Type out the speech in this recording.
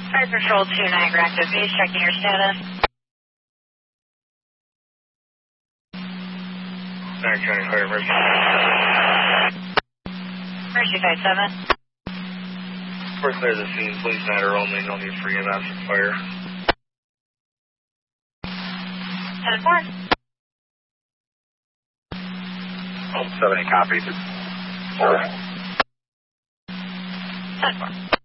Fire Patrol 2 Niagara Active Base, checking your status. Niagara County Fire Emergency. Emergency Site 7. We're clear of the scene. Please matter only. No need for EMS and fire. 10-4. 70 copies. 10-4.